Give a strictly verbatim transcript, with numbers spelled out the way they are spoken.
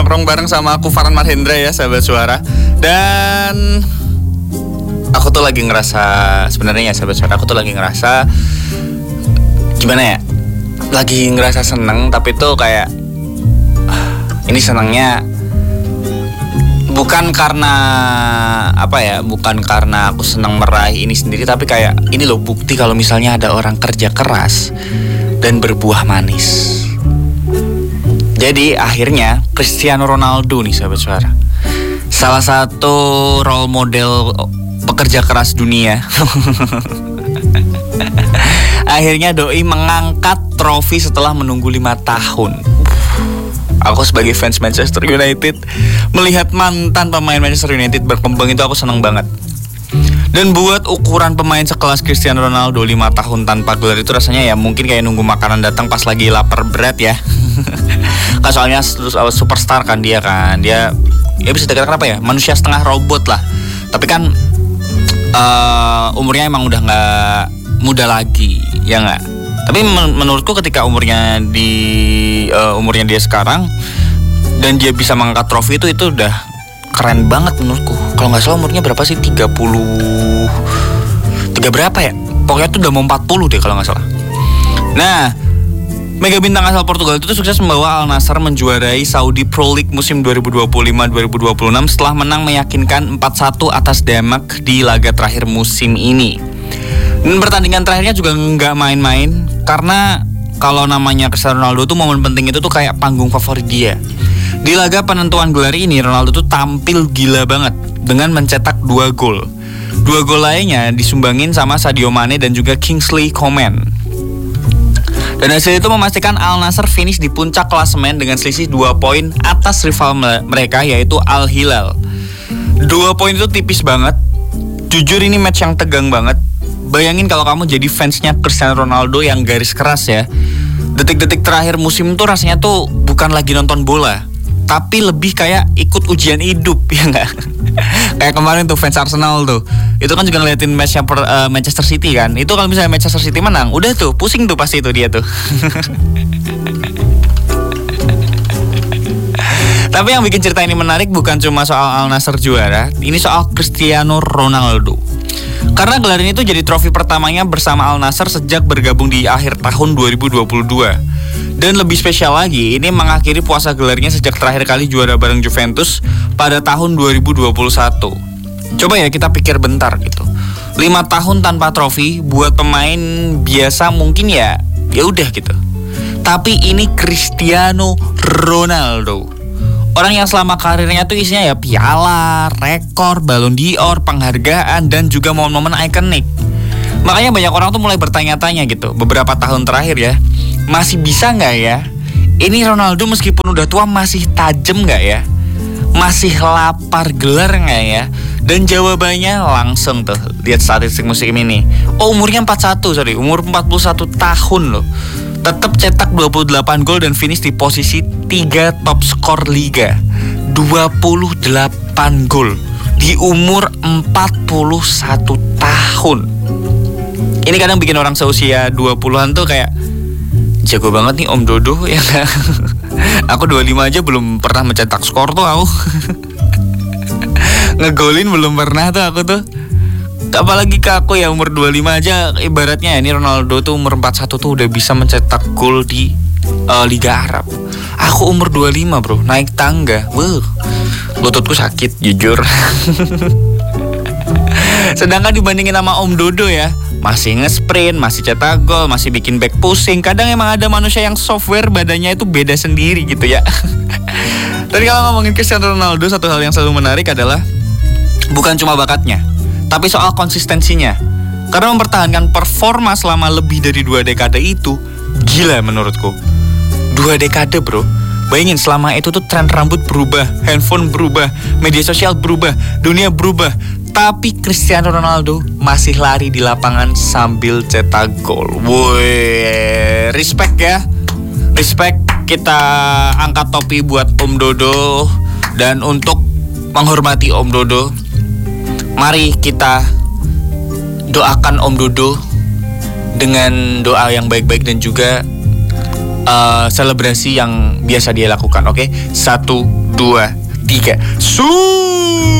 nongkrong bareng sama aku Farhan Marhendra ya, sahabat suara. Dan aku tuh lagi ngerasa, sebenarnya ya sahabat suara, aku tuh lagi ngerasa gimana ya? Lagi ngerasa seneng, tapi tuh kayak ini senangnya bukan karena apa ya, bukan karena aku senang meraih ini sendiri, tapi kayak ini loh bukti kalau misalnya ada orang kerja keras dan berbuah manis. Jadi akhirnya Cristiano Ronaldo nih sahabat suara, salah satu role model pekerja keras dunia. Akhirnya doi mengangkat trofi setelah menunggu lima tahun. Aku sebagai fans Manchester United, melihat mantan pemain Manchester United berkembang itu aku seneng banget. Dan buat ukuran pemain sekelas Cristiano Ronaldo lima tahun tanpa gelar itu rasanya ya mungkin kayak nunggu makanan datang pas lagi lapar berat ya. Kan soalnya superstar kan dia kan. Dia ya bisa dikatakan apa ya, manusia setengah robot lah. Tapi kan uh, umurnya emang udah gak muda lagi, ya gak? Tapi men- menurutku ketika umurnya di uh, umurnya dia sekarang dan dia bisa mengangkat trofi itu itu udah keren banget menurutku. Kalau nggak salah umurnya berapa sih? tiga puluh tiga berapa ya? Pokoknya tuh udah mau empat puluh deh kalau nggak salah. Nah, mega bintang asal Portugal itu tuh sukses membawa Al Nassr menjuarai Saudi Pro League musim dua ribu dua puluh lima dua ribu dua puluh enam setelah menang meyakinkan empat satu atas Demak di laga terakhir musim ini. Dan pertandingan terakhirnya juga nggak main-main, karena kalau namanya Cristiano Ronaldo tuh momen penting itu tuh kayak panggung favorit dia. Di laga penentuan gelar ini Ronaldo tuh tampil gila banget dengan mencetak dua gol. Dua gol lainnya disumbangin sama Sadio Mane dan juga Kingsley Coman. Dan hasil itu memastikan Al Nassr finish di puncak klasemen dengan selisih dua poin atas rival mereka yaitu Al Hilal. Dua poin itu tipis banget. Jujur ini match yang tegang banget. Bayangin kalau kamu jadi fansnya Cristiano Ronaldo yang garis keras ya. Detik-detik terakhir musim tuh rasanya tuh bukan lagi nonton bola, tapi lebih kayak ikut ujian hidup, ya nggak? Kayak kemarin tuh fans Arsenal tuh, itu kan juga ngeliatin matchnya per, uh, Manchester City kan. Itu kalau misalnya Manchester City menang, udah tuh pusing tuh pasti itu dia tuh. Tapi yang bikin cerita ini menarik bukan cuma soal Al Nassr juara, ini soal Cristiano Ronaldo. Karena gelar ini tuh jadi trofi pertamanya bersama Al Nassr sejak bergabung di akhir tahun dua ribu dua puluh dua. Dan lebih spesial lagi, ini mengakhiri puasa gelarnya sejak terakhir kali juara bareng Juventus pada tahun dua ribu dua puluh satu. Coba ya kita pikir bentar gitu. lima tahun tanpa trofi buat pemain biasa mungkin ya ya udah gitu. Tapi ini Cristiano Ronaldo. Orang yang selama karirnya tuh isinya ya piala, rekor, Ballon d'Or, penghargaan, dan juga momen-momen ikonik. Makanya banyak orang tuh mulai bertanya-tanya gitu beberapa tahun terakhir ya, masih bisa gak ya? Ini Ronaldo meskipun udah tua masih tajem gak ya? Masih lapar gelar gak ya? Dan jawabannya langsung tuh, lihat statistik musim ini. Oh umurnya empat puluh satu, sorry, umur empat puluh satu tahun loh. Tetap cetak dua puluh delapan gol dan finish di posisi tiga top skor liga. dua puluh delapan gol di umur empat puluh satu tahun. Ini kadang bikin orang seusia dua puluhan tuh kayak jago banget nih Om Dodo ya kan? Aku dua puluh lima aja belum pernah mencetak skor tuh aku. Ngegolin belum pernah tuh aku tuh. Apalagi ke aku ya umur dua puluh lima aja ibaratnya ini Ronaldo tuh umur empat puluh satu tuh udah bisa mencetak gol di uh, Liga Arab. Aku umur dua puluh lima bro, naik tangga. Wuh, lututku sakit jujur. Sedangkan dibandingin sama Om Dodo ya, masih nge-sprint, masih cetak gol, masih bikin back pusing. Kadang emang ada manusia yang software badannya itu beda sendiri gitu ya. Tapi kalau ngomongin Cristiano Ronaldo, satu hal yang selalu menarik adalah bukan cuma bakatnya, tapi soal konsistensinya. Karena mempertahankan performa selama lebih dari dua dekade itu gila menurutku. Dua dekade bro. Bayangin selama itu tuh tren rambut berubah, handphone berubah, media sosial berubah, dunia berubah. Tapi Cristiano Ronaldo masih lari di lapangan sambil cetak gol. Woi, respect ya. Respect, kita angkat topi buat Om Dodo. Dan untuk menghormati Om Dodo, mari kita doakan Om Dodo dengan doa yang baik-baik dan juga uh, selebrasi yang biasa dia lakukan. Oke, okay? Satu, dua, tiga. Su.